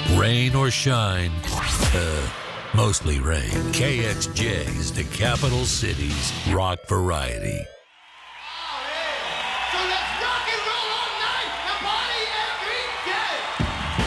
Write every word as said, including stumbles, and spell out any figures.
Rain or shine, uh, mostly rain. K X J is the capital city's rock variety. So let's rock and roll